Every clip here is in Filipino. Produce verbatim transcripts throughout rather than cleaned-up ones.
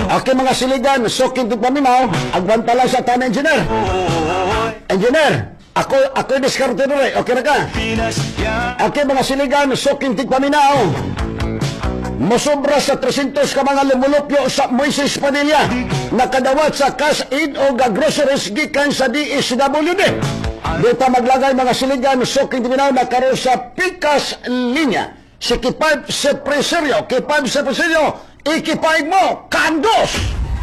Okay mga siligan, suking paminaw, agwantala sa tan engineer. Engineer, ako ako diskarte rin, okay na ka? Okay mga siligan, suking paminaw. Mosobra sa three hundred ka mga lumulupyo sa Moises Padilla, nakadawat sa cash in o groceries gikan sa D S W D. Dito maglagay mga siligan, suking paminaw na karoon sa Pikas Linya. Si Kipag sa Preseryo, Kipag sa Preseryo, ikipag mo, kandos!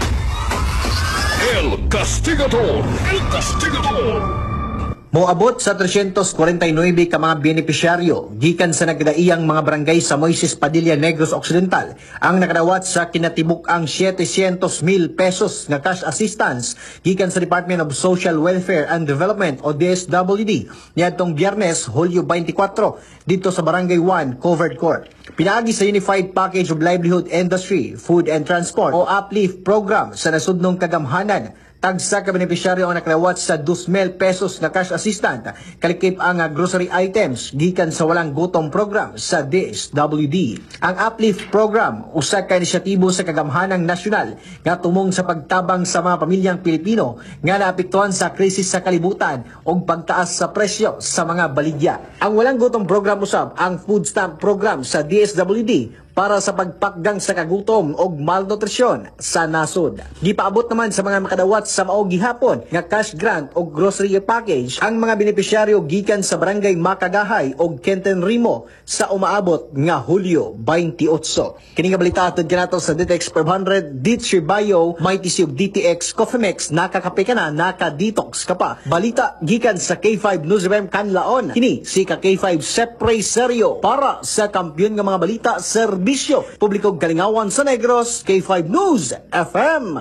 El Castigador! El Castigador! Moabot sa three hundred forty-nine ka mga benepisyaryo gikan sa nagdaiyang mga barangay sa Moises Padilla, Negros Occidental ang nakadawat sa kinatibuk-ang seven hundred mil pesos nga cash assistance gikan sa Department of Social Welfare and Development o D S W D niadtong Biyernes, Hulyo twenty-four dito sa Barangay one, Covered Court. Pinaagi sa Unified Package of Livelihood Industry, Food and Transport o UPLIFT program sa nasudnong kagamhanan. Tagsa ka benepisyaryo ang nakadawat sa two mil pesos na cash assistant kalikip ang uh, grocery items gikan sa walang gutom program sa D S W D. Ang UPLIFT program usa ka inisyatibo sa kagamhanang nasyonal nga tumong sa pagtabang sa mga pamilyang Pilipino nga naapektuhan sa krisis sa kalibutan ug pagtaas sa presyo sa mga baligya. Ang walang gutom program usab ang food stamp program sa D S W D para sa pagpakgang sa kagutom o malnutrisyon sa nasod. Gipaabot naman sa mga makadawat sa mao gihapon nga cash grant o grocery package ang mga benepisyaryo gikan sa Barangay Makagahay o Kenten Rimo sa umaabot nga Hulyo twenty-eight. Kini nga balita atod kanato sa D T X five hundred, D T Bayo, Mighty Sub D T X Coffeemex, nakakape ka na, naka-detox ka pa. Balita gikan sa K five News F M Kanlaon. Kini si ka K five Sepre Serio para sa kampiyon nga mga balita ser Bisyo, publikong kalingawan sa Negros, K five News F M.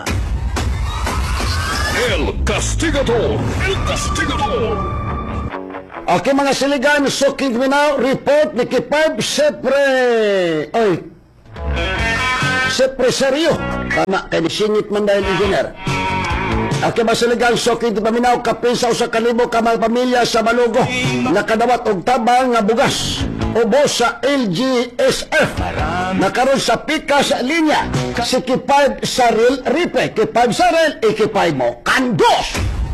El Castigador! El Castigador! Okay mga siligan, suking paminaw, report ni Kipag Sepre. Oy, Sepre Serio. Tama, kay nisingit man dahil engineer. Okay mga siligan, suking paminaw, kapin sa usa ka libo ka mga pamilya sa Malugo, nakadawat og tabang nga bugas. Ubos sa L G S F. Nakaroon sa Pikas Linya. Si Kipag Saril Ripe. Kipag Saril, ikipay mo. Kandos!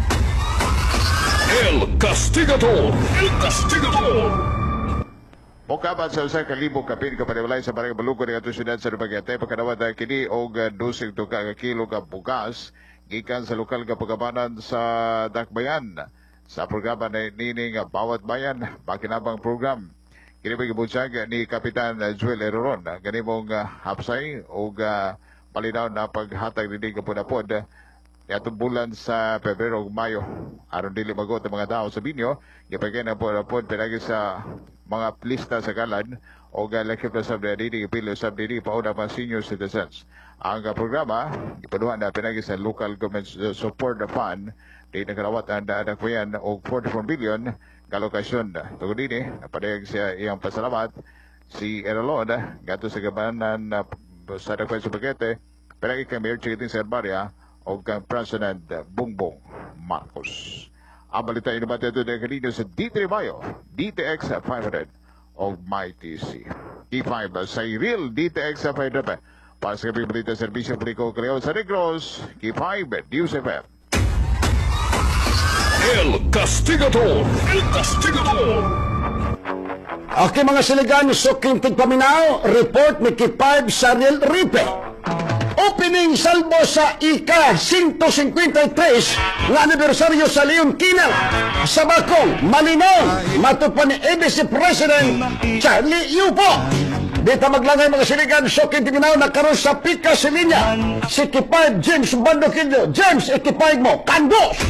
El Castigador! El Castigador! Mukaban sa usa ka libo kapin ka paniwalay sa barangay Balugo ng atong syudad sa Dumaguete pagkadawat na kini og dosing tuka ka kilo ka bugas gikan sa lokal nga pagabanan sa Dakbayan sa programa na nining bawat bayan makinabang program. Kini ba gibunsag ni Kapitan Joel Eroron ganimong uh, hapsay o uh, palinaw na paghatag ni kapod-apod atong bulan sa Pebrero ug Mayo aron dili magot ang mga tao sa binyo gipagay na pod pinagi sa mga lista sa kalan o uh, lakip na subdidi ipilo subdidi pauna pa senior citizens. Ang uh, programa ipaduhan na pinagi sa local government support fund di nagkarawat ang anak yan og forty-four billion kalokasyon. Tungod din eh, napadayag siya iyang pasalamat si Erolon gato sa gabanan na sa Dakbayan sa Dumaguete pinagi kay Mayor Chiquiting Serbaria o kang President Bongbong Marcos. Ang balita inumati ito na kanino sa D T Bayo, D T X five hundred o Mighty C. D five sa real D T X five hundred para sa kaping balita serbisyo publiko Kaleo sa Negros, K five News F M. El Castigador! El Castigador! Okay mga siligan, suking tigpaminaw, report ni Kipag Saril Ripe. Opening salbo sa ika one fifty-three nga anibersaryo sa Leon Kinal sa Bakong, Malinaw, matupan ni A B C President Charlie Yupo. Dito maglangay mga siligan, suking tigpaminaw na karoon sa Pikas Linya. Si Kipag James Bandoquillo. James, ikipag mo, kandos!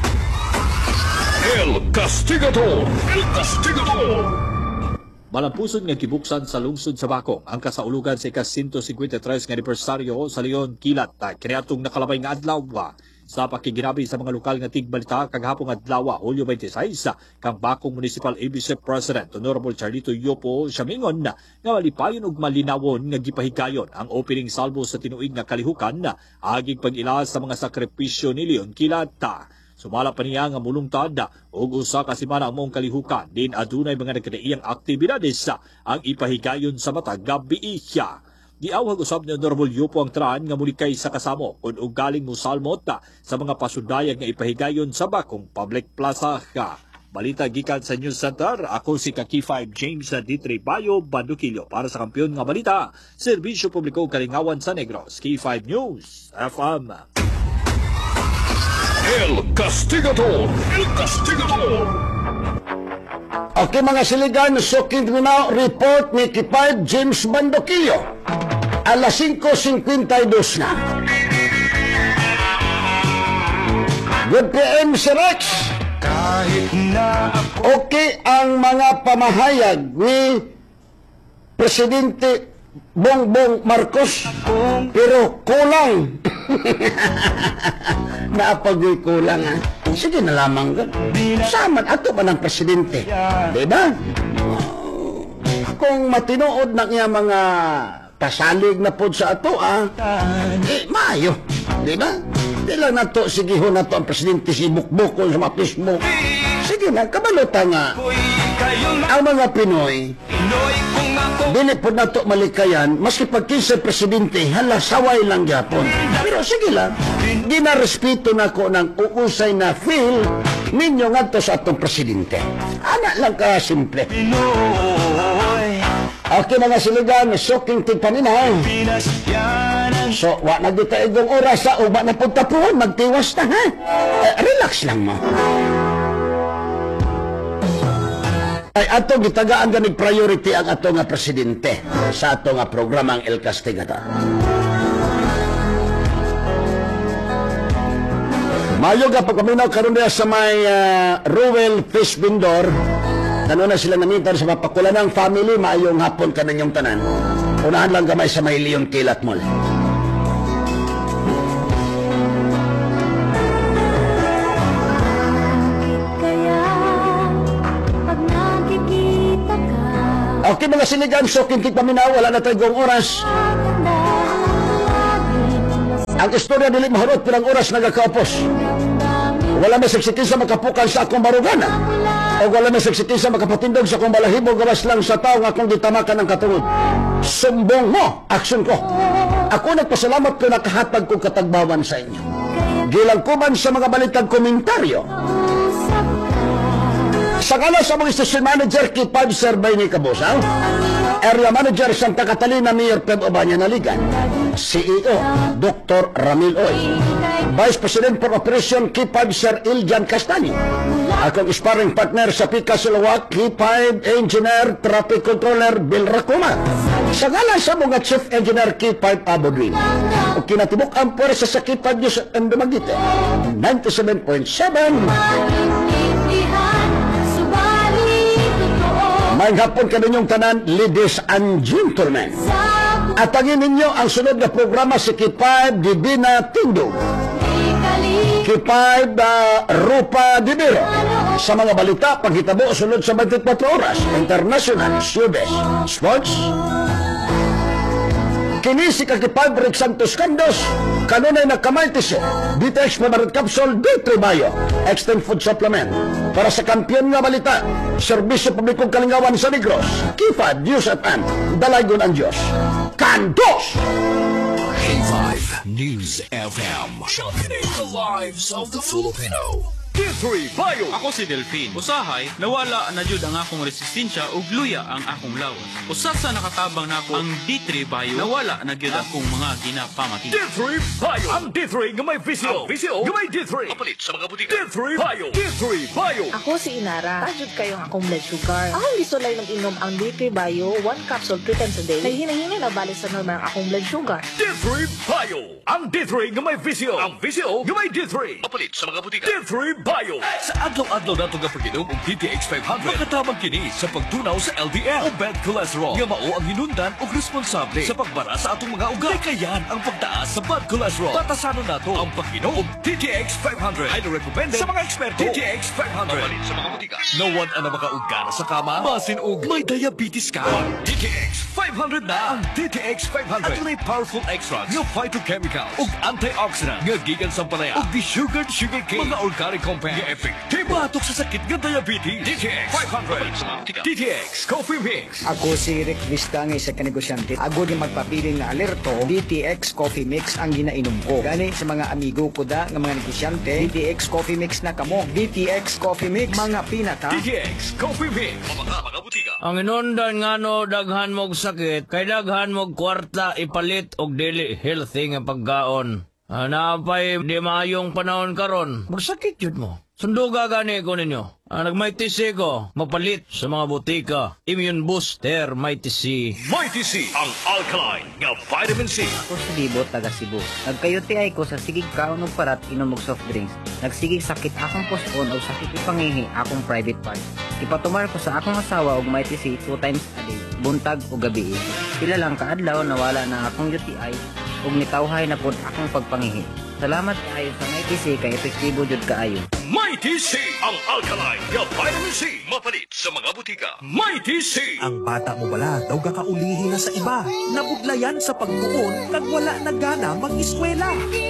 El Castigador! El Castigador! Malampusod nga kibuksan sa lungsod sa Bakong ang kasaulugan sa ika one fifty-three nga anibersaryo sa Leon Kilat kaniadtong nakalabay nga adlaw sa pakiginabi sa mga lokal nga tigbalita kaghapong adlaw Hulyo twenty-six kang Bakong Municipal A B C President Honorable Charlito Yopo siya mingon na nga malipayon ug malinawon nga gipahigayon ang opening salvo sa tinuig nga kalihukan na aging pag-ila sa mga sakripisyo ni Leon Kilat. Sumala pa niya nga mulungtad og usa ka semana ang mong kalihukan din adunay mga nagkadaiyang aktibidades ang ipahigayon sa matag gabi. Giawhag usab ni Honorable Yupo ang tran nga mulikay sa kasamo kung ugaling mo salmot na sa mga pasundayag nga ipahigayon sa bakong public plaza ka. Balita gikan sa News Center, ako si Kaki five James D three Bayo Bandukilyo para sa Kampiyon nga Balita, Serbisyo Publiko Kalingawan sa Negros, K five News F M. El Castigador. El Castigador. Okay mga siligan, suking na report ni K five James Bandukilyo. Alas cinco fifty-two na. Good P M si Rex. Okay ang mga pamahayag ni Presidente Bongbong Marcos, pero kulang. Naapagoy kulang ha. Sige na lamang ka. Saman ato ba ng Presidente? Diba? Kung matinood na niya mga pasalig na po sa ato ah, eh maayo. Diba? Di lang na to, sige ho na to ang Presidente si Bukbukol sa mapis mo. Sige na, kabalota nga. Ang mga Pinoy, dili po na to malikayan, maski pagkinsa Presidente, hala, saway lang yapon. Pero sige lang, di na respeto na ko ng uusay na feel ninyo nga to sa atong Presidente. Anak lang ka, simple. Okay mga siligan, soking tigpaninaw. So, wa na dito igong oras sa uba na pagtapuan, magtiwas na ha. Eh, relax lang mo. Ay ato gitagaan ganig priority ang ato nga Presidente sa ato nga programang El Castigador. Mayo ga pagpaminaw karon diha sa may uh, Ruel Fish Vendor. Ano na sila namitan sa mapakulanang family, maayong hapon ka ninyong tanan. Unahan lang gamay sa may Leon Kilat Mall. Okay mga sinigan, so kintik paminaw, wala na tayong oras. Ang istorya dili mahurot pirang oras nagakaupos. Wala may siksikin sa makapukan sa akong barugana. O wala may siksikin sa makapatindog sa akong balahibo gawas lang sa tao nga akong ditamakan ng katungod. Sumbong mo, aksyon ko. Ako nagpasalamat ko nakahatag kong katagbawan sa inyo. Gilangkuban sa mga balitang komentaryo. Sa kala sa mga station manager, K five Survey ni Kabusaw, Area Manager Santa Catalina, Mayor Peb Obanya Naligan, C E O, Doctor Ramil Oy, Vice President for Operation, K five Sir Iljan Castaño, akong sparring partner sa Pika Sulawak, K five Engineer Traffic Controller Bill Racuma, sa kala sa mga Chief Engineer K five Abodwin, o kinatibok ang pwersa sa K five News and Dumaguete, ninety-seven point seven. Maayong hapon ka ninyong tanan, ladies and gentlemen. Atangin ninyo ang sunod na programa si K five Divina Tindo, K five uh, Rupa Dibiro. Sa mga balita, paghitabo sunod sa twenty-four oras, International Showbiz Sports. Kini si K five Rick Santos Candos, kanunay na kamaltise, D T X Favorite Capsule, D three Bio, Extend Food Supplement. Para sa kampiyon nga balita, Serbisyo Publikong Kalingawan sa Negros, K five News F M, Dalagon ang Diyos. Candos! K five News F M. Championing the lives of the Filipino. D three Bio. Ako si Delphine. Usahay, nawala na jud ang akong resistensya ug luya ang akong lawas. Usab sa nakatabang nako ang D three Bio, nawala na gyud akong mga ginapamati. D three Bio. Ang D three nga may visyo. Ang visyo nga may D three. Kapalit sa mga butika. D three Bio. D three Bio. Ako si Inara. Tajud kayong akong blood sugar. Akong gisulay ng inom ang D three Bio, one capsule three times a day. Kay hinahinay na balik sa normal ang akong blood sugar. D three Bio. Ang D three nga may visyo. Ang visyo nga may D three. Kapalit sa mga butika. D three Bio. Sa adlaw-adlaw nato nga pag-inom og D T X five hundred, makatabang kini sa pagtunaw sa L D L o bad cholesterol nga mao ang hinundan og responsable sa pagbara sa atong mga ugat. Kayan ang pagtaas sa bad cholesterol. Batasanon nato ang pag-inom og D T X five hundred. Highly recommended sa mga eksperto. D T X five hundred. Mabalit sa mga butika. Nawan ang makauga sa kama, basin og may diabetes ka. D T X five hundred na ang D T X five hundred. At may powerful extracts nga phytochemicals ug antioxidants nga gikan sa palaya ug di sugared sugar cane, mga organic compound nga epektibo batok sa sakit nga diabetes. D T X five hundred. D T X Coffee Mix. Ako si Rick Vistangay sa kanegosyante. Ako din magpapili nga alerto, D T X Coffee Mix ang ginainom ko. Gani sa mga amigo ko da nga mga negosyante, D T X Coffee Mix na kamo. D T X Coffee Mix, mga pinata. D T X Coffee Mix. Mga mga butika. Ang inundan nga no, daghan mog sakit, kay daghan mog kwarta ipalit og dili healthy nga pagkaon. Hanapay di maayong panahon karon, magsakit yun mo. Sunduga gani ko ninyo. Ah, nagmighty C ko, mapalit sa mga butika. Immune Booster, Mighty C. Mighty C ang alkaline nga vitamin C. Ako si Libo, taga Cebu. Nagkayuti ay ko sa sigig kaon og parat inom og soft drinks. Nagsigig sakit akong pospon o sakit ipangihi akong private part. Ipatumar ko sa akong asawa og Mighty C two times a day, buntag o gabi. Pila lang kaadlaw nawala na akong U T I ug nitawhay na pud akong pagpangihi. Salamat kaayo sa Mighty C kay epektibo jud kaayo. Mighty C ang alkaline nga vitamin C. Mapalit sa mga butika. Mighty C. Ang bata mo bala daw kakaulihin na sa iba. Nabudlayan sa pagtuon kag wala na gana mag-eskwela.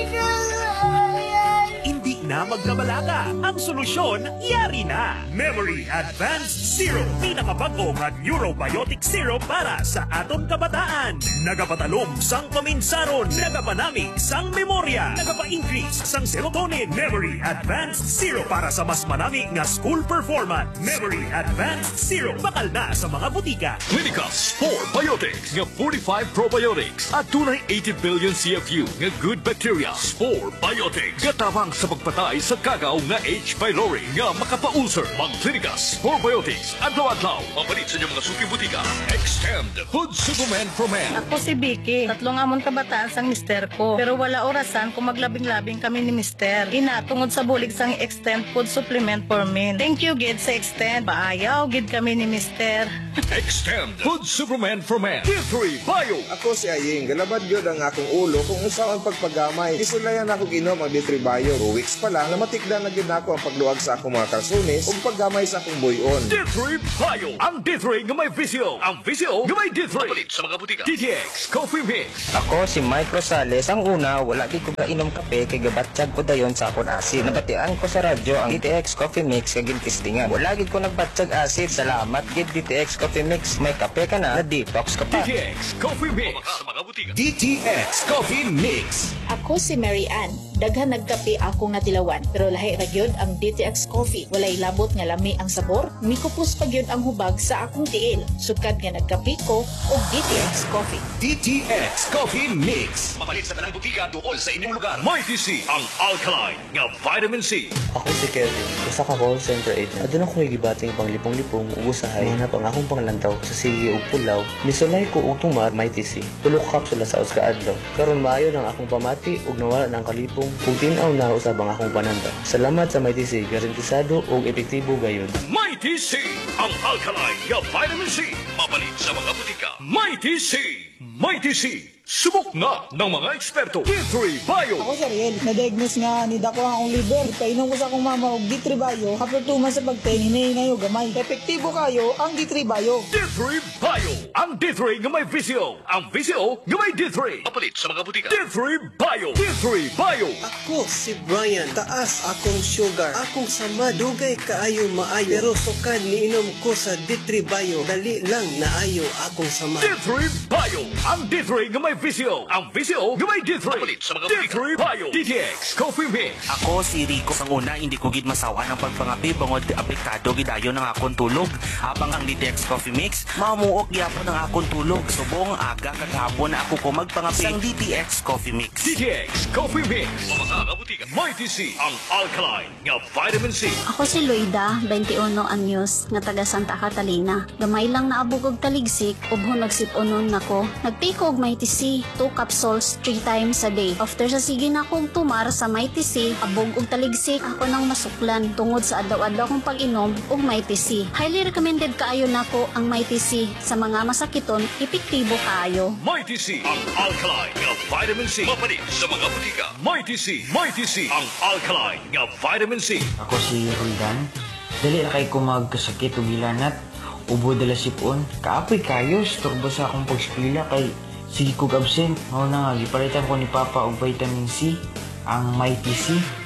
Hindi na magkabalaga. Ang solusyon, yari na. Memory Advanced Syrup. Pinakabag-o nga neurobiotic syrup para sa aton kabataan. Nagapatalom sang paminsaron. Nagapanamig sang memorya. Nagapa-increase sang serotonin. Memory Advanced Syrup para sa mas manamig nga school performance. Memory Advanced Syrup. Bakal na sa mga butika. Clinicus four Biotics nga forty-five probiotics at tunay eighty billion C F U nga good bacteria. four Biotics gatabang sa pagpatay sa kagaw nga H. pylori nga makapaulcer. Mag Clinicus four Biotics adlaw-adlaw. Mapalit sa inyong mga suki butika. Extend Food Supplement for Men. Ako si Vicky. Tatlong amon kabataan sang mister ko. Pero wala orasan kung maglabing-labing kami ni mister. Ina, tungod sa bulig sang Extend Food Supplement for Men. Thank you, Gid, sa Extend. Paayaw, Gid kami ni mister. Extend Food Supplement for Men. D three Bio. Ako si Aying, galabad yun ang akong ulo kung usaon pagpagamay. Isulayan ako ginom ang D three Bio. Two weeks pa lang, namatikda na gid ako ang pagluag sa akong mga kalsones ug paggamay sa akong buyon. D three Bio. Ang D three nga may visio. Ang visio nga may D three. Mapalit sa mga butika. D T X Coffee Mix. Ako si Mike Rosales. Ang una, wala gid ko kainom kape kay gabatsyag ko dayon sa akong asid. Nabatian ko sa radyo ang D T X Coffee Mix kay gintistingan. Wala gid ko nagbatsyag asid. Salamat gid D T X Coffee Mix. May kape ka na, na-detox ka pa. D T X Coffee Mix. Sa mga butika. D T X Coffee Mix. Ako si Mary Ann. Daghan nagkape akong natilawan, pero lahi ra gyud ang D T X Coffee. Walay labot nga lami ang sabor, mikupos pa gyud ang hubag sa akong tiil. Sukad nga nagkape ko og D T X Coffee. D T X Coffee Mix. Mapalit sa tanang butika tuol sa inyong lugar. Mighty C ang alkaline nga vitamin C. Ako si Kevin, usa ka call center agent. Adun ako gibating pang lipong-lipong ug usahay na pang akong panglantaw sa sige ug pulaw. Misulay ko og tumar Mighty C. Tulo ka kapsula sa us kaadlaw. Karon maayo nang akong pamati ug nawala nang kalipong kung tin-aw na usab ang akong pananda. Salamat sa Mighty C, garantisado ug epektibo gayud. Mighty C ang alkaline nga vitamin C. Mapalit sa mga butika. Mighty C. Mighty C. Subok na ng mga eksperto. D three Bio. Ako si Ariel. Na-diagnose nga ni Dako ang liver. Kainom ko sa akong mama og D three Bio. After two months sa pagtingin, hinahingayo gamay. Epektibo kayo ang D three Bio. D three Bio. Ang D three nga may visio. Ang visio nga may D three. Mapalit sa mga butika. D three Bio. D three Bio. Ako si Brian. Taas akong sugar. Akong sama dugay kaayo maayo. Pero sukad niinom ko sa D three Bio. Dali lang naayo akong sama. D three Bio. Ang D three nga may visio. Ang visio nga may D three. Mapalit sa mga butika. D three Bio. D T X Coffee Mix. Ako si Rico. Sang una, hindi ko gid masawa ng pagpangapi bangod apektado gidayon ng akong tulog. Habang ang D T X Coffee Mix, mamuok gyapon ang akong tulog. Subong aga kagahapon na ako ko magpangapi sang D T X Coffee Mix. D T X Coffee Mix. Mga butika. Mighty C ang alkaline nga vitamin C. Ako si Loida, twenty-one anyos, nga taga Santa Catalina. Gamay lang naabog og taligsik, ubho nagsip-unon nako. Nagtake og Mighty C, two capsules, three times a day. After sa sige na akong tumar sa Mighty C, abog og taligsik, ako nang masuklan tungod sa adlaw-adlaw kong pag-inom og Mighty C. Highly recommended kaayo nako ang Mighty C. Sa mga masakiton, epektibo kaayo. Mighty C ang alkaline nga vitamin C. Mapalit sa mga butika. Mighty C. Mighty C ang alkaline nga vitamin C. Ako si Roldan. Dali na kay ko magkasakit o gilanat. Ubo dala sipon. Kaapoy kayo, storbo sa akong pagspila kay sige kog absent. Mao na nga, gipalitan ko ni Papa og vitamin C, ang Mighty C.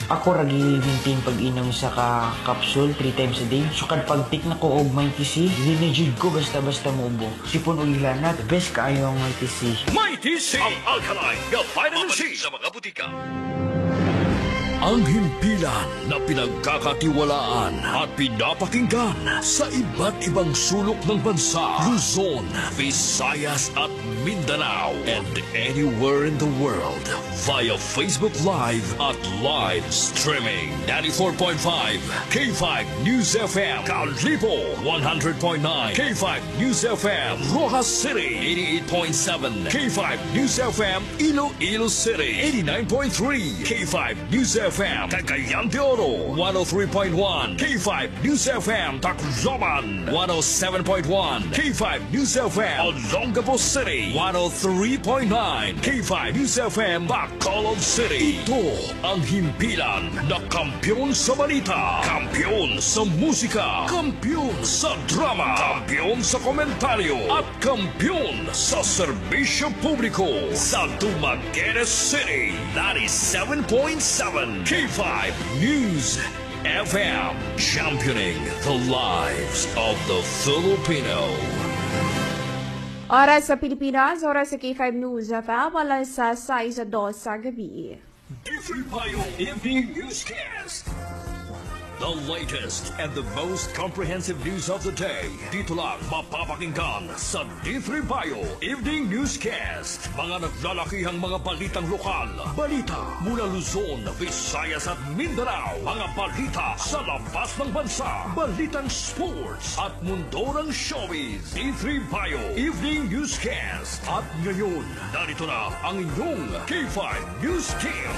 Ako ragi maintain pag-inom sa ka capsule three times a day. So kad pag-take na ko og may T C, dili na jud ko basta-basta muubo. Sipon og ilanat, best kaayo ang may T C. May T C ang alkaline nga vitamin C sa mga butika. Ang himpilan na pinagkakatiwalaan at pinapakinggan sa iba't ibang sulok ng bansa, Luzon, Visayas at Mindanao, and anywhere in the world via Facebook Live at live streaming. ninety-four point five K five News F M, Canlipo one hundred point nine K five News F M, Rojas City eighty-eight point seven K five News F M, Iloilo City eighty-nine point three K five News F M, Cagayan de Oro one oh three point one K five News F M, Tacloban one oh seven point one K five News F M, Olongapo City one oh three point nine K five News F M, Bacolod City. Ito ang himpilan na kampiyon sa balita, kampiyon sa musika, kampiyon sa drama, kampiyon sa komentaryo, at kampiyon sa serbisyo publiko sa Dumaguete City ninety-seven point seven K five News F M, championing the lives of the Filipino. Oras sa Pilipinas, oras sa K five News F M, alas sa sais dos sa gabi. D three Payo Evening Newscast. The latest and the most comprehensive news of the day. Dito lang mapapakinggan sa D three Payo Evening Newscast. Mga naglalakihang mga balitang lokal. Balita mula Luzon, Visayas at Mindanao. Mga balita sa labas ng bansa. Balitang sports at mundo ng showbiz. D three Payo Evening Newscast. At ngayon, narito na ang inyong K five News Team.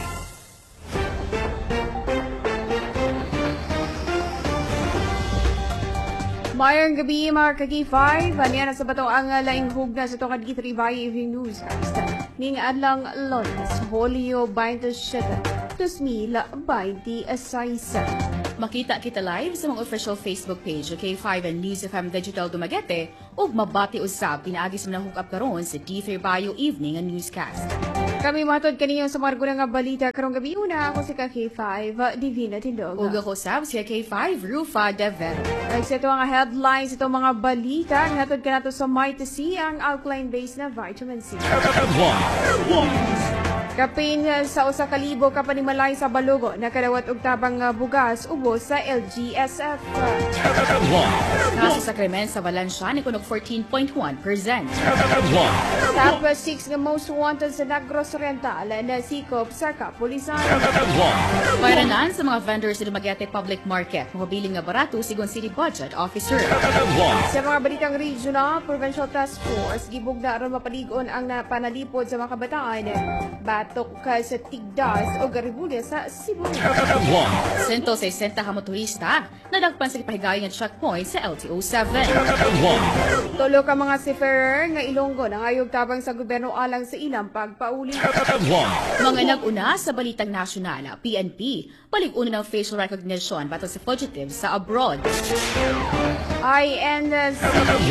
Mayang gabi mga ka-K five, aniyan na sa bato ang laing hugna sa itong K three Bayo Evening Newscast. Ning adlang Lones, Holyo twenty-seven, two thousand twenty-six. Makita kita live sa mga official Facebook page o K five and News F M Digital Dumaguete ug mabati usab pinaagi sa mga hook-up karon sa D three Bayo Evening Newscast. Kami matod kaninyo sa mga nga balita karong gabi una ako si K five Divina Tindog. Ug ako sab si K five Rufa De Vero. Nagseto ang headlines itong mga balita ngatod kanato sa Mighty C ang alkaline-based na vitamin C. Kapin sa usa ka libo ka panimalay sa balugo nakadawat og tabang nga bugas ubos sa L G S F. Nasa sa krimen sa Valencia ni kunog fourteen point one percent. Top six nga most wanted sa Negros Oriental na sikop sa kapulisan. Bayranan sa mga vendors sa Dumaguete Public Market, mabiling nga barato sigon City Budget Officer. Sa mga balitang regional, Provincial Task Force, gibog na aron mapaligon ang napanalipod sa mga kabataan. Batok ka sa Tigdas o Garibulya sa Cebu. Sento sa senta ka motorista, nadagpan sa ipahigayon ng checkpoint sa L T O seven. Tulo ka mga seafarer nga Ilonggo na ngayog tabang sa gobyerno alang sa ilang pagpauli. Mga nag-una sa balitang nasyonal, P N P, palig-una ng facial recognition bato sa fugitives sa abroad. I N C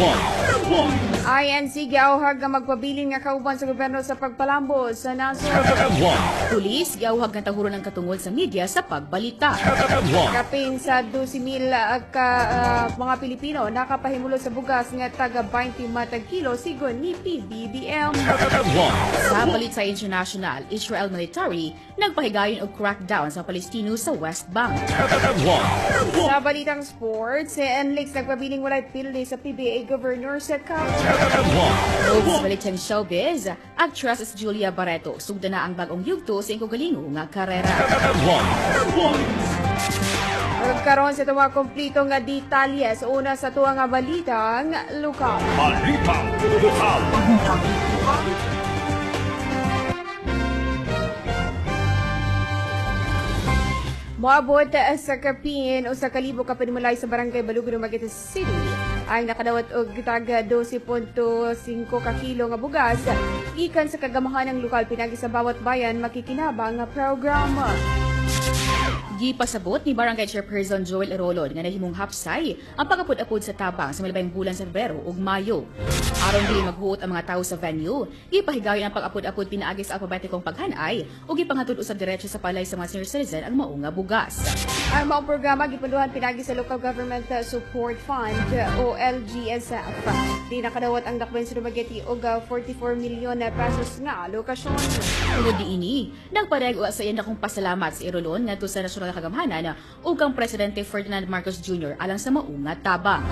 I N C giawhag nga magpabilin nga kauban sa gobyerno sa pagpalambo sa naso. Pulis giawhag nga tahuron ng katungod sa media sa pagbalita. Kapin sa twelve mil uh, ka uh, mga Pilipino nakapahimulo sa bugas nga taga twenty matag kilo sigon ni P B B M. Sa balit sa international, Israel military nagpahigayon og crackdown sa Palestino sa West Bank. Sa balitang sports, si Enlix nagpabiling walay pildi sa P B A Governor sa Cup. Sa balitang showbiz, actress si Julia Barreto sugda na ang bagong yugto sa ikugalingo nga karera. Karon sa tuwa kompleto nga detalye sa una sa tuwa nga balitang lokal. Balitang lokal. Moabot sa kapin o sa kalibo ka panimulay sa barangay Balugo, Dumaguete City ay nakadawat og taga twelve point five ka kilo nga bugas gikan sa kagamahan ng lokal pinagi sa bawat bayan makikinabang nga programa. Gipasabot ni Barangay Chairperson Joel Erolon nga nahimong hapsay ang pagapod-apod sa tabang sa malabayng bulan sa Febrero ug Mayo. Aron dili maghuot ang mga tawo sa venue, gipahigayon ang pag-apod-apod pinaagi sa alpabetikong paghanay ug gipangatud usab diretso sa palay sa mga senior citizen ang mao nga bugas. Ang maong programa gipunduhan pinagi sa Local Government Support Fund o L G S F. Di nakadawat ang dakbayan sa Dumaguete og forty-four milyon pesos nga lokasyon. Tungod diini, nagpareg sa iya akong pasalamat sa Erolon ngadto sa nasyonal nga kagamhanan ug ang Presidente Ferdinand Marcos Junior alang sa mao nga tabang.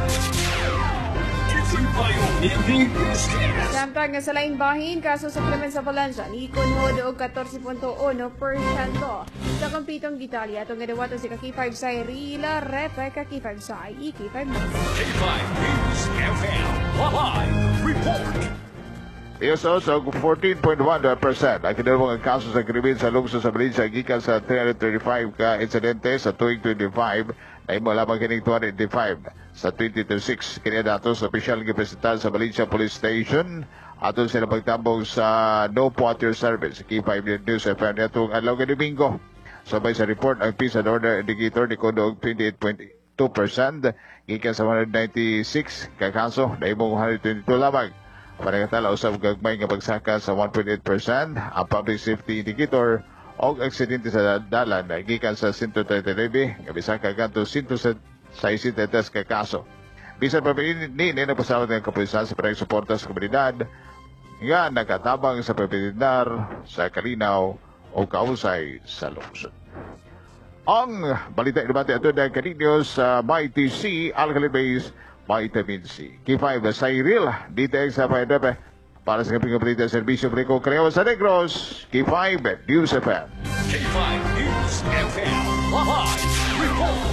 Samtang nga sa laing bahin, kaso sa krimen sa Valencia, ni Conod og fourteen point one percent sa kampitong Italia. Itong gadawato si K five sa Rila, Repe, K five sa I, K five News. K five News F M Live Report. Piyoso sa fourteen point one percent ang kinalawang ang kaso sa krimen sa lungsod sa Valencia gikan sa three hundred thirty-five ka insidente sa tuig twenty-five na imo lamang kining two hundred eighty-five sa twenty twenty-six. Kini datos opisyal gipresentar sa Valencia Police Station aton sila pagtambong sa No Water Service. K five News F M netong adlaw nga Domingo. Sabay sa report ang peace and order indicator ni Kondo twenty-eight point two percent gikan sa one hundred ninety-six ka kaso na imong one hundred twenty-two lamang. Panagkatala usab gagmay nga pagsaka sa one point eight percent ang public safety indicator og aksidente sa dalan gikan sa one hundred thirty-nine nga bisaka kanto one hundred sixty-three ka kaso. Bisan pa ni ni napasawat ng kapulisan sa pagsuporta sa komunidad nga nakatabang sa pagpipindar sa kalinaw o kausay sa lungsod. Ang balita ibate ato ng kaninyo sa My T C Alkaline Base Vitamin C. K five sa Cyril, D T X sa Paedepe. Para sa kaping balita serbisyo Brico Creo sa Negros, K five News F M. K five News F M Live Report.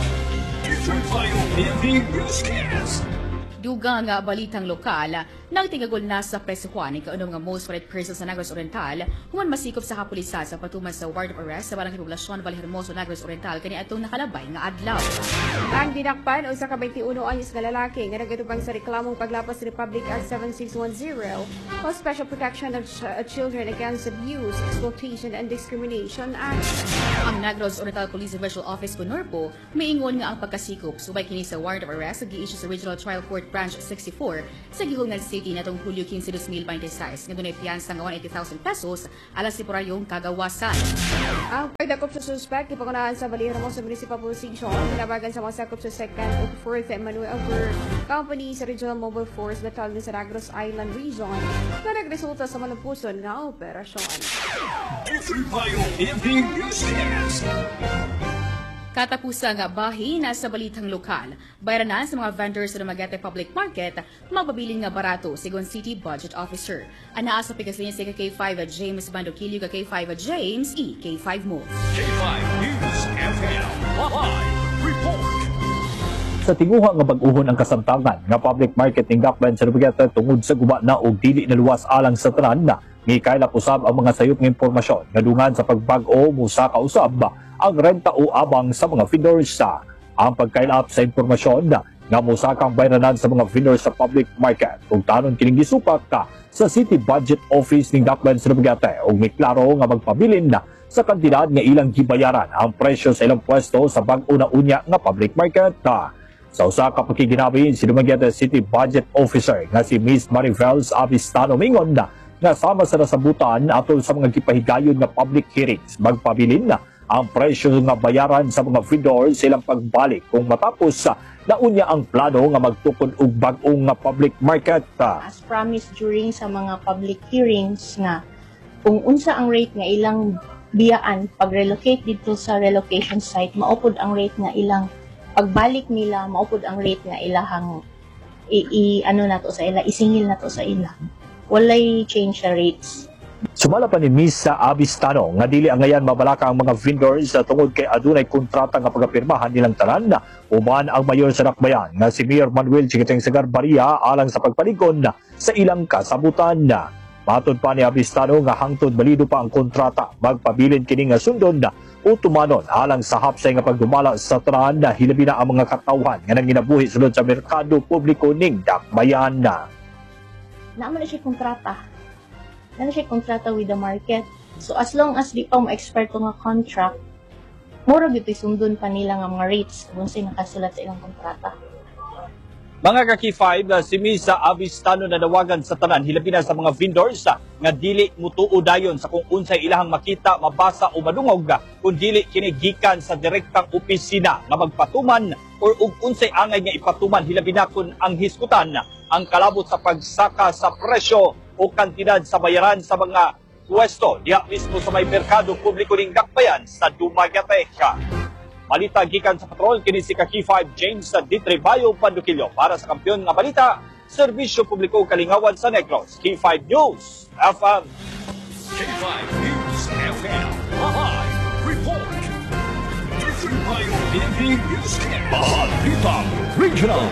K Newscast. Duga nga balitang lokal, nagtigagol na sa Preso Juan ang kaunom nga most wanted person sa Negros Oriental human masikop sa kapulisan sa patuman sa warrant of arrest sa barangay Poblasyon Valhermoso, Negros Oriental kani atong nakalabay nga adlaw. Ang dinakpan usa ka twenty-one anyos nga lalaki nga nagatubang sa reklamong paglapas sa Republic Act seventy-six ten o Special Protection of Ch- Children Against Abuse, Exploitation and Discrimination Act. Ang Negros Oriental Police Special Office Kunorpo miingon nga ang pagkasikop subay kini sa warrant of arrest sa gi-issue sa Regional Trial Court Branch sixty-four sa Gihungan City natong Hulyo fifteen, twenty twenty-six nga dunay piyansa nga one hundred eighty thousand pesos alas si porayong kagawasan. Ang pagdakop sa suspect ipangunahan sa Valhermoso Municipal Police Station nabagan sa mga sakop sa second ug fourth Manuel Company sa Regional Mobile Force Battalion sa Negros Island Region na nagresulta sa malampuson nga operasyon. Katapusan nga bahin sa balitang lokal, bayranan sa mga vendors sa Dumaguete Public Market, magpabiling nga barato, sigon City Budget Officer. Anaa sa pigasinya si K five James Bandokilio ka K five James E. K five mo. K five News F M Live Report. Sa tinguha nga bag-uhon ang kasamtangan nga public market ning Gaklan sa Dumaguete tungod sa guba na og dili na luwas alang sa tanan na gikaylap usab ang mga sayop nga impormasyon nga dungan sa pagbag-o musa ka usab ang renta o abang sa mga vendors sa ang pagkailap sa impormasyon na nga musakang bayranan sa mga vendors sa public market ug tanon kining gisupak ka sa City Budget Office ning Gaklan sa Dumaguete ug may klaro nga magpabilin na sa kantidad nga ilang gibayaran ang presyo sa ilang pwesto sa bag-o na unya nga public market. Ta. Sa usa ka pakiginabi si Dumaguete City Budget Officer nga si Miss Marivels Avistano mingon na nga sama sa nasabutan atol sa mga gipahigayon nga public hearings magpabilin na ang presyo nga bayaran sa mga vendors silang pagbalik kung matapos sa naunya ang plano nga magtukod og bag-o nga public market. As promised during sa mga public hearings nga kung unsa ang rate nga ilang biyaan pag-relocate dito sa relocation site, maupod ang rate nga ilang pagbalik nila, maupod ang rate nga ilahang i, i ano na to sa ila, isingil na to sa ila. Walay change sa rates. Sumala pa ni Miss Avistano nga dili ang ngayan mabalaka ang mga vendors sa tungod kay adunay kontrata nga pagapirmahan nilang tanan na uman ang mayor sa Dakbayan nga si Mayor Manuel Chiquiteng Sagar Baria alang sa pagpaligon na sa ilang kasabutan na. Matod pa ni Avistano nga hangtod balido pa ang kontrata magpabilin kini nga sundon na utumanon alang sa hapsay nga pagdumala sa tanan na hilabi na ang mga katawhan nga nanginabuhi sulod sa merkado publiko ning Dakbayan na. Naman na siya kontrata. Na siya kontrata with the market. So as long as di pa mo-expert nga contract, mura gyud sundon pa nila nga mga rates kung unsay nakasulat sa ilang kontrata. Mga ka-Key five, uh, si Misa Avistano na nawagan sa tanan, hilabi na sa mga vendors uh, nga dili mutuo dayon sa kung unsay ilahang makita, mabasa o madungog uh, kung dili kini gikan sa direktang opisina nga magpatuman or ug unsay angay nga ipatuman, hilabi na kung ang hiskutan uh, ang kalabot sa pagsaka sa presyo o kantidad sa bayaran sa mga pwesto diha mismo sa may merkado publiko ning dakbayan sa Dumaguete. Balita gikan sa patrol kini si ka-Key five James sa Ditribayo Pandukilyo para sa Kampiyon nga Balita, Serbisyo Publiko Kalingawan sa Negros, Key five News F M. K five News F M. Live report. Ditribayo News Balitang Regional.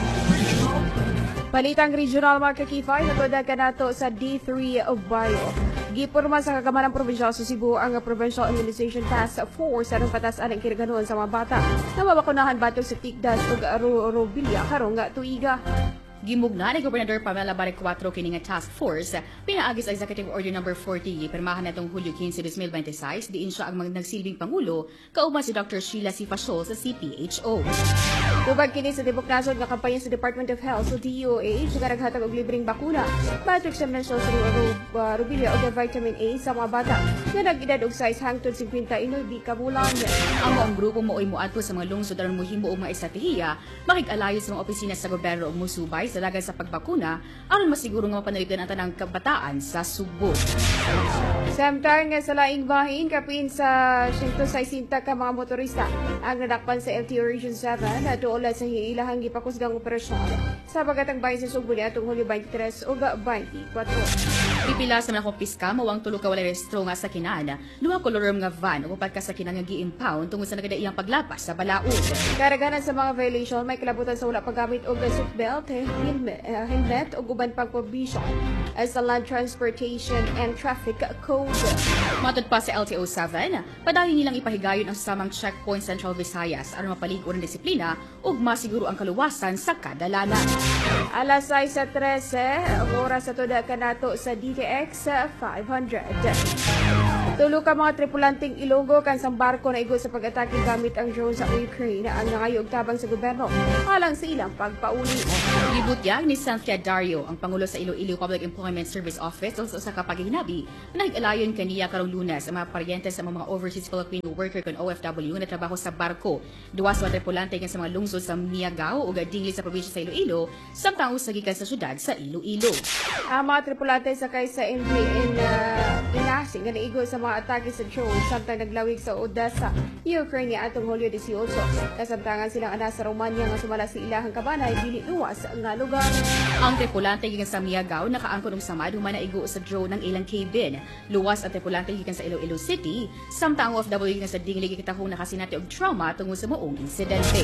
Balitang regional mga ka-Key five, natuda ka nato sa D three of Bayo. Giporma sa Kagamanang Provincial sa Cebu ang Provincial Immunization Task Force anong patas anang kiraganon sa mga bata na mabakunahan batong sa Tigdas ug Robilya karong nga tuiga. Gimugna ni Gobernador Pamela Barrecuatro kini nga task force pinaagis sa Executive Order number forty pirmahan natong Hulyo fifteen, twenty twenty-six diin siya ang mga nagsilbing pangulo kauban si Doctor Sheila C. Fasol sa C P H O. Tubag kini sa tibok nasod nga kampanya sa Department of Health o D O H nga naghatag og libreng bakuna patrick sa mention sa Rubilia o vitamin A sa mga bata nga nag-edad og size hangtod fifty-nine ka bulan. Ang mga grupo mo ay muadto sa mga lungsod aron mohimo og mga estratehiya makig-alayo sa mga opisina sa gobyerno og musubay sa dagan sa pagbakuna aron masiguro nga mapanalipdan ang tanang kabataan sa Subo. Samtang nga sa laing bahin kapin sa one hundred sixty ka mga motorista ang nadakpan sa L T O Region seven at ulat sa ilahang gipakusgang operasyon sa bagatang bahin sa Subo niya atong Hulyo twenty-three o twenty-four. Pipila sa mga kumpiska mawang tulo ka walay restro nga sa kinan, duha kolorom nga van ug upat ka sa kinan nga gi-impound tungod sa nagadaiyang paglapas sa balaod. Karaganan sa mga violation may kalabutan sa wala paggamit og seatbelt, helmet, uh, helmet ug uban pang provision as sa Land Transportation and Traffic Code. Matod pa sa L T O seven, padayon nilang ipahigayon ang samang checkpoint Central Visayas aron mapalig-on ang disiplina ug masiguro ang kaluwasan sa kadalanan. Alas sais sa trese, oras sa tuda kanato sa D T X five hundred. Tulo ka mga tripulanteng Ilonggo kan sang barko na igo sa pag-atake gamit ang drone sa Ukraine ang nangayog tabang sa gobyerno alang sa ilang pagpauli. Gibutyag ni Cynthia Dario, ang Pangulo sa Iloilo Public Employment Service Office o sa kapagihinabi na nag-alayon kaniya karong Lunes ang mga paryente sa mga overseas Filipino worker kon O F W na trabaho sa barko. Duwa sa mga tripulante nga sa mga lungsod sa Miagao ug Dingli sa probinsya sa Iloilo samtang usa gikan sa syudad sa Iloilo. Ang mga tripulante sakay sa M V N uh, Inasing nga naigo sa mga atake sa drone samtang naglawig sa Odessa, Ukraine atong Hulyo eighteen. Kasamtangan silang ana sa Romania nga sumala sa ilahang kabanay dili luwas nga lugar. Ang tripulante gikan sa Miagao nakaangkon og samad human naigo sa drone ng ilang cabin. Luwas ang tripulante gikan sa Iloilo City samtang ang O F W gikan sa Dingli gikatahong nakasinati og trauma tungod sa moong insidente.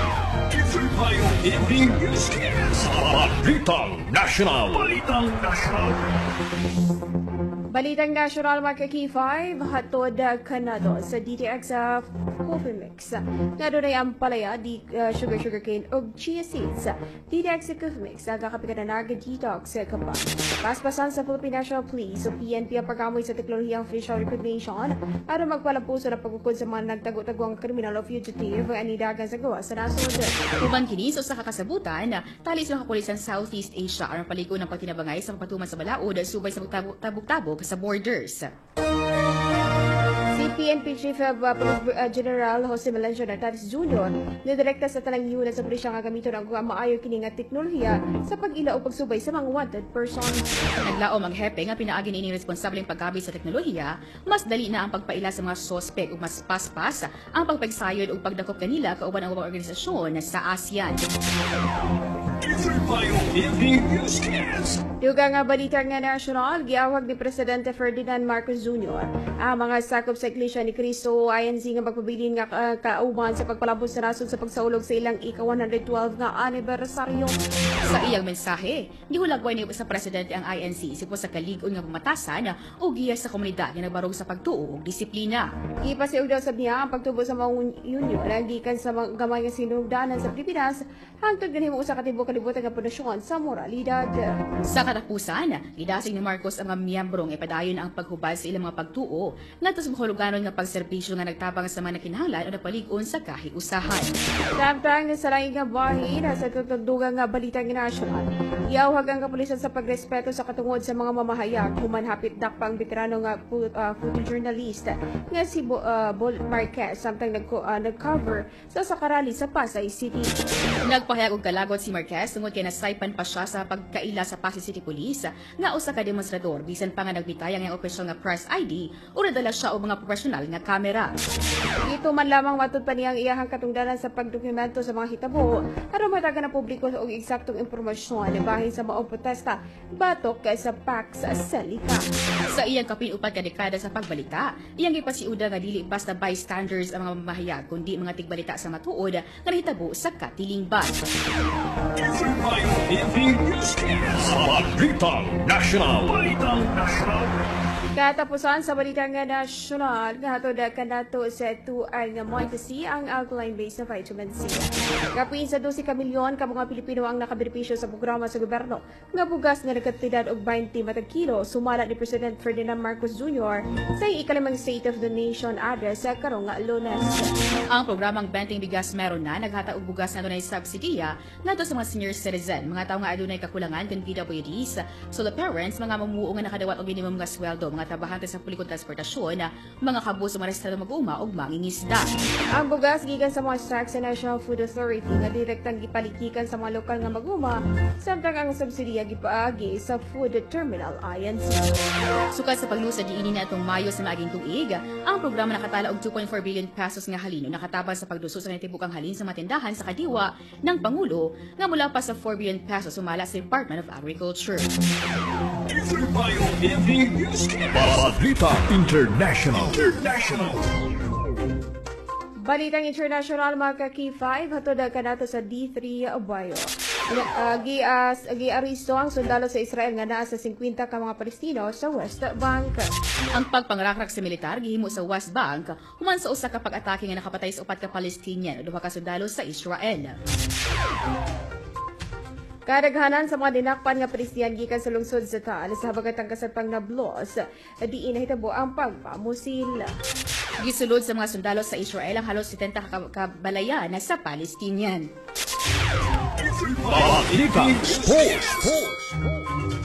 Balitang National. Balitang National. Balitang National mga ka-Key five, hatod kanado sa D T X sa Coffee Mix. Nga doon ay ang palaya, di, uh, sugar sugar cane o chia seeds. D T X sa Coffee Mix, nagkakapika na naga-detox sa kapag. Paspasan sa Philippine National Police o P N P ang pagkamoy sa teknolohiyang facial recognition para magpalampuso na pagkukod sa mga nagtago-tagwang criminal o fugitive ang anidagan sa gawa sa nasod. Uban kini sa usa ka kasabutan, tali sa mga kapulisan Southeast Asia aron paligo ng pagtinabangay sa pagpatuman sa balaod subay sa tabok-tabok sa borders. Si P N P Chief of uh, uh, General Jose Melencio Nartares Junior nidirekta sa talang yun sa pulisya nga gamiton ang maayo kini nga teknolohiya sa pag-ila o pagsubay sa mga wanted persons. Naglaom ang hepe nga pinaagi ni responsableng paggamit sa teknolohiya, mas dali na ang pagpaila sa mga sospek ug mas paspas ang pagpagsayod ug pagdakop kanila kauban ang mga organisasyon sa ASEAN. Duga nga balita nga national, giawag ni Presidente Ferdinand Marcos Junior ang mga sakop sa Iglesia ni Cristo o I N C nga magpabilin nga uh, kauban sa pagpalabos sa nasod sa pagsaulog sa ilang ika one hundred twelve nga anibersaryo. Sa iyang mensahe, gihulagway ni sa presidente ang I N C sipo sa kalig-on nga pamatasan o giya sa komunidad nga nagbarog sa pagtuo ug disiplina. Ipasiug daw sa niya ang pagtubo sa mga union na gikan sa mga gamay nga sinugdanan sa Pilipinas hangtod ganhimo usa ka tibuok kalibutan nga pundasyon sa moralidad. Sa katapusan, gidasig ni Marcos ang mga miyembro nga ipadayon ang paghubad sa ilang mga pagtuo ngadto sa mahuluganon nga pagserbisyo nga nagtabang sa mga nakinahanglan o napalig-on sa kahiusahan. Samtang sa laing nga bahin sa tutugdugang nga balita nga nasyonal, iawhag ang kapulisan sa pagrespeto sa katungod sa mga mamahayag human hapit dakpang veterano nga uh, photojournalist nga si Bo, uh, Bol Marquez samtang nag uh, nag-cover sa sakarali sa Pasay City. Nagpahayag og kalagot si Marquez tungod kay nasaypan pa siya sa pagkaila sa Pasay City Police nga usa ka demonstrador bisan pa nga nagbitay ang opisyal nga press I D o nadala siya og mga profesional nga kamera. Ito man lamang matud pa niyang iyahang katungdanan sa pagdokumento sa mga hitabo aron matagan na publiko og eksaktong impormasyon bahin sa maong protesta batok kay sa Pax Salika. Sa iyang kapinupat ka dekada sa pagbalita, iyang gipasiuda nga dili basta bystanders ang mga mamahayag kundi mga tigbalita sa matuod nga nahitabo sa katilingban. Balitang National. Balitang National. Katapusan sa balita nga nasyonal, kahatod kanato sa tuan nga Montesi ang alkaline-based na vitamin C. Kapuin sa twelve ka milyon ka mga Pilipino ang nakabenepisyo sa programa sa gobyerno nga bugas nga nagkatidad og twenty matag kilo sumala ni President Ferdinand Marcos Junior sa ikalimang State of the Nation address sa karong Lunes. Ang programang Benteng Bigas meron na naghata og bugas nga adunay subsidiya ngadto sa mga senior citizen, mga tawo nga adunay kakulangan kan P W Ds, solo parents, mga mamuo nga nakadawat og minimum nga sweldo, mga trabahante sa publikong transportasyon, mga kabus sa mga restaurant mag-uma og mangingisda. Ang bugas gikan sa mga stocks sa National Food Authority nga direktang gipalikikan sa mga lokal nga mag-uma, samtang ang subsidiya gipaagi sa Food Terminal I N C. Sukad sa paglusad diini na atong Mayo sa maaging tuig, ang programa nakatala og two point four billion pesos nga halin nakatabang sa pagduso sa natibukang halin sa matindahan sa kadiwa ng Pangulo nga mula pa sa four billion pesos sumala sa Department of Agriculture. Balita International. International. Balitang international mga ka-K five hatod kanato sa D three Bayo. Uh, gi uh, gi-aristo ang sundalo sa Israel nga naa sa fifty ka mga Palestino sa West Bank. Ang pagpangrakrak sa militar gihimo sa West Bank human sa usa ka pag-atake nga nakapatay sa upat ka Palestinian o duha ka sundalo sa Israel. Kadaghanan sa mga dinakpan nga Palestinian gikan sa lungsod sa Tal sa habagatang kasatpang Nablus, diin nahitabo ang pagpamusil. Gisulod sa mga sundalo sa Israel ang halos seventy ka kabalayan sa Palestinian. Balita Sports.